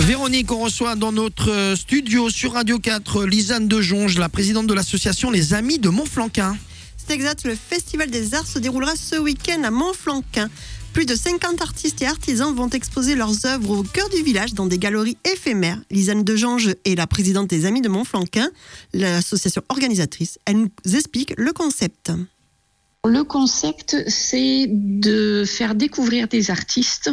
Véronique, on reçoit dans notre studio sur Radio 4 Lisanne de Jonge, la présidente de l'association Les Amis de Montflanquin. C'est exact, le Festival des Arts se déroulera ce week-end à Montflanquin. Plus de 50 artistes et artisans vont exposer leurs œuvres au cœur du village dans des galeries éphémères. Lisanne de Jonge est la présidente des Amis de Montflanquin, l'association organisatrice. Elle nous explique le concept. Le concept, c'est de faire découvrir des artistes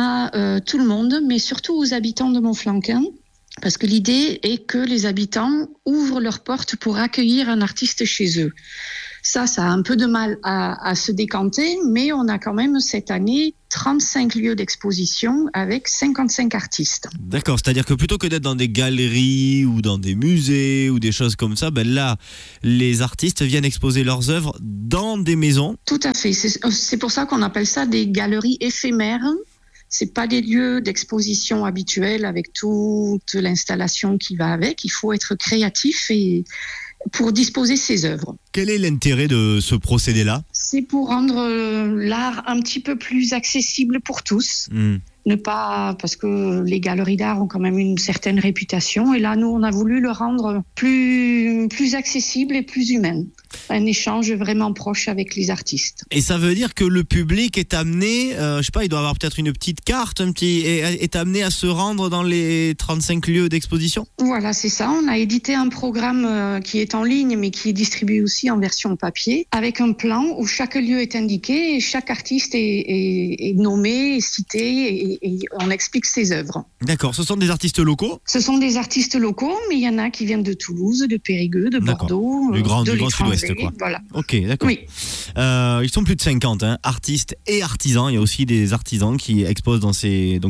à tout le monde, mais surtout aux habitants de Montflanquin. Parce que l'idée est que les habitants ouvrent leurs portes pour accueillir un artiste chez eux. Ça a un peu de mal à se décanter, mais on a quand même cette année 35 lieux d'exposition avec 55 artistes. D'accord, c'est-à-dire que plutôt que d'être dans des galeries ou dans des musées ou des choses comme ça, là, les artistes viennent exposer leurs œuvres dans des maisons. Tout à fait, c'est pour ça qu'on appelle ça des galeries éphémères. C'est pas des lieux d'exposition habituels avec toute l'installation qui va avec. Il faut être créatif et pour disposer ses œuvres. Quel est l'intérêt de ce procédé-là ? C'est pour rendre l'art un petit peu plus accessible pour tous. Ne pas, parce que les galeries d'art ont quand même une certaine réputation. Et là, nous, on a voulu le rendre plus accessible et plus humain. Un échange vraiment proche avec les artistes. Et ça veut dire que le public est amené, il doit avoir peut-être une petite carte, est amené à se rendre dans les 35 lieux d'exposition ? Voilà, c'est ça. On a édité un programme qui est en ligne, mais qui est distribué aussi en version papier, avec un plan où chaque lieu est indiqué et chaque artiste est nommé, est cité et on explique ses œuvres. D'accord, ce sont des artistes locaux ? Ce sont des artistes locaux, mais il y en a qui viennent de Toulouse, de Périgueux, de Bordeaux, du grand l'étranger. Sud-Ouest, quoi. Voilà. Ok, d'accord. Oui. Ils sont plus de 50, artistes et artisans. Il y a aussi des artisans qui exposent dans ces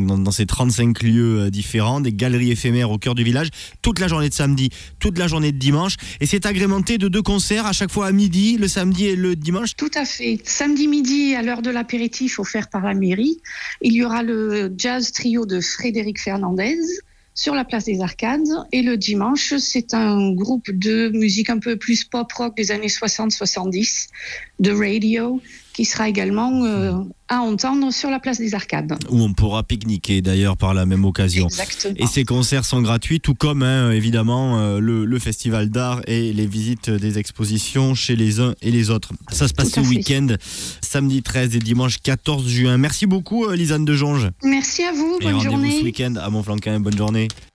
35 lieux différents, des galeries éphémères au cœur du village, toute la journée de samedi, toute la journée de dimanche. Et c'est agrémenté de 2 concerts à chaque fois à midi, le samedi et le dimanche. Tout à fait. Samedi midi, à l'heure de l'apéritif offert par la mairie, il y aura le jazz trio de Frédéric Fernandez sur la place des Arcades. Et le dimanche, c'est un groupe de musique un peu plus pop-rock des années 60-70, de Radio, qui sera également à entendre sur la place des Arcades. Où on pourra pique-niquer d'ailleurs par la même occasion. Exactement. Et ces concerts sont gratuits, tout comme évidemment le festival d'art et les visites des expositions chez les uns et les autres. Ça se passe ce week-end, samedi 13 et dimanche 14 juin. Merci beaucoup Lisanne de Jonge. Merci à vous, bonne journée. Et rendez-vous ce week-end à Montflanquin, bonne journée.